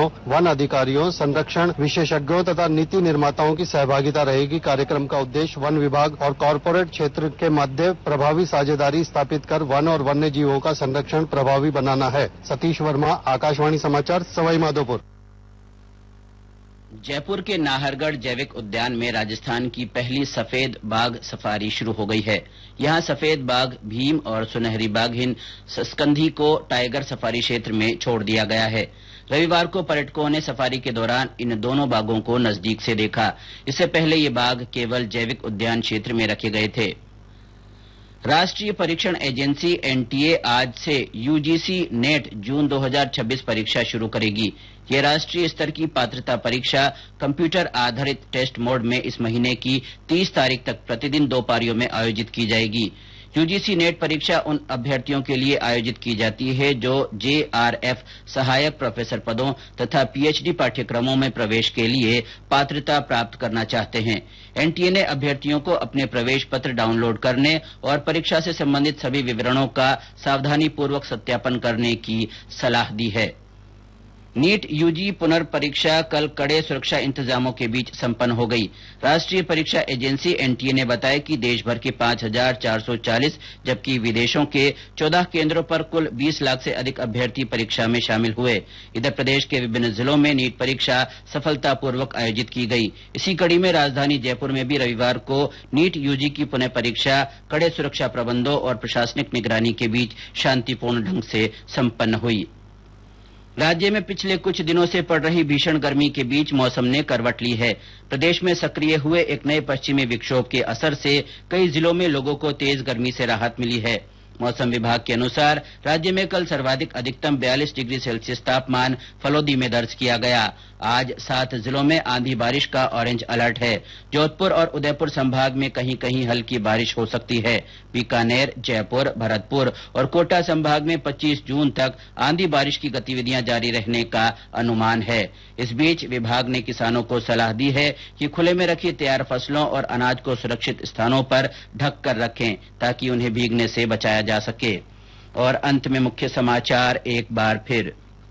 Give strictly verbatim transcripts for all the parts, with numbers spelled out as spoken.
अधिकारियों, वन अधिकारियों, संरक्षण विशेषज्ञों तथा नीति निर्माताओं की सहभागिता रहेगी। कार्यक्रम का उद्देश्य वन विभाग और कॉरपोरेट क्षेत्र के मध्य प्रभावी साझेदारी स्थापित कर वन और वन्य जीवों का संरक्षण प्रभावी बनाना है। सतीश वर्मा, आकाशवाणी समाचार, सवाई माधोपुर। जयपुर के नाहरगढ़ जैविक उद्यान में राजस्थान की पहली सफेद बाघ सफारी शुरू हो गई है। यहां सफेद बाघ भीम और सुनहरी बाघिन स्कंधी को टाइगर सफारी क्षेत्र में छोड़ दिया गया है। रविवार को पर्यटकों ने सफारी के दौरान इन दोनों बाघों को नजदीक से देखा। इससे पहले ये बाघ केवल जैविक उद्यान क्षेत्र में रखे गए थे। राष्ट्रीय परीक्षण एजेंसी एनटीए आज से यूजीसी नेट जून दो हज़ार छब्बीस परीक्षा शुरू करेगी। यह राष्ट्रीय स्तर की पात्रता परीक्षा कंप्यूटर आधारित टेस्ट मोड में इस महीने की तीस तारीख तक प्रतिदिन दो पारियों में आयोजित की जाएगी। यूजीसी नेट परीक्षा उन अभ्यर्थियों के लिए आयोजित की जाती है जो जेआरएफ सहायक प्रोफेसर पदों तथा पीएचडी पाठ्यक्रमों में प्रवेश के लिए पात्रता प्राप्त करना चाहते हैं। एनटीए ने अभ्यर्थियों को अपने प्रवेश पत्र डाउनलोड करने और परीक्षा से संबंधित सभी विवरणों का सावधानीपूर्वक सत्यापन करने की सलाह दी है। नीट यूजी पुनर्परीक्षा कल कड़े सुरक्षा इंतजामों के बीच संपन्न हो गई। राष्ट्रीय परीक्षा एजेंसी एनटीए ने बताया कि देश भर के पांच हजार चार सौ चालीस जबकि विदेशों के चौदह केंद्रों पर कुल बीस लाख से अधिक अभ्यर्थी परीक्षा में शामिल हुए। इधर प्रदेश के विभिन्न जिलों में नीट परीक्षा सफलतापूर्वक आयोजित की गई। इसी कड़ी में राजधानी जयपुर में भी रविवार को नीट यूजी की पुनः परीक्षा कड़े सुरक्षा प्रबंधों और प्रशासनिक निगरानी के बीच शांतिपूर्ण ढंग से संपन्न हुई। राज्य में पिछले कुछ दिनों से पड़ रही भीषण गर्मी के बीच मौसम ने करवट ली है। प्रदेश में सक्रिय हुए एक नए पश्चिमी विक्षोभ के असर से कई जिलों में लोगों को तेज गर्मी से राहत मिली है। मौसम विभाग के अनुसार राज्य में कल सर्वाधिक अधिकतम बयालीस डिग्री सेल्सियस तापमान फलोदी में दर्ज किया गया। आज सात जिलों में आंधी बारिश का ऑरेंज अलर्ट है। जोधपुर और उदयपुर संभाग में कहीं कहीं हल्की बारिश हो सकती है। बीकानेर, जयपुर, भरतपुर और कोटा संभाग में पच्चीस जून तक आंधी बारिश की गतिविधियां जारी रहने का अनुमान है। इस बीच विभाग ने किसानों को सलाह दी है कि खुले में रखी तैयार फसलों और अनाज को सुरक्षित स्थानों पर ढक कर रखें ताकि उन्हें भीगने से बचाया जा सके। और अंत में मुख्य समाचार एक बार फिर।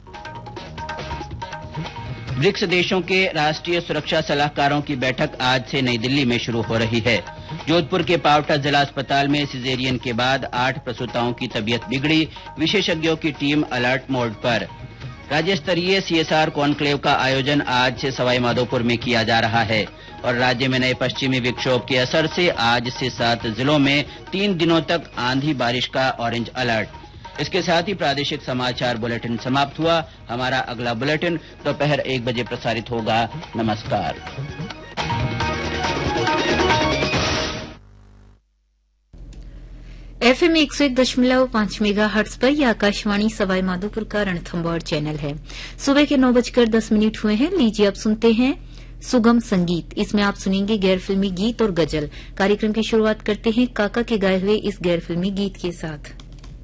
ब्रिक्स देशों के राष्ट्रीय सुरक्षा सलाहकारों की बैठक आज से नई दिल्ली में शुरू हो रही है। जोधपुर के पावटा जिला अस्पताल में सिजेरियन के बाद आठ प्रसूताओं की तबीयत बिगड़ी। विशेषज्ञों की टीम अलर्ट मोड पर। राज्य स्तरीय सीएसआर कॉन्क्लेव का आयोजन आज से सवाई माधोपुर में किया जा रहा है। और राज्य में नए पश्चिमी विक्षोभ के असर से आज से सात जिलों में तीन दिनों तक आंधी बारिश का ऑरेंज अलर्ट। इसके साथ ही प्रादेशिक समाचार बुलेटिन समाप्त हुआ। हमारा अगला बुलेटिन दोपहर एक बजे प्रसारित होगा। नमस्कार। एफएम एक सौ एक दशमलव पांच मेगा हर्ट्ज पर यह आकाशवाणी सवाई माधोपुर का रणथंभौर चैनल है। सुबह के नौ बजकर दस मिनट हुए हैं। लीजिए अब सुनते हैं सुगम संगीत। इसमें आप सुनेंगे गैर फिल्मी गीत और गजल। कार्यक्रम की शुरुआत करते हैं काका के गाए हुए इस गैर फिल्मी गीत के साथ।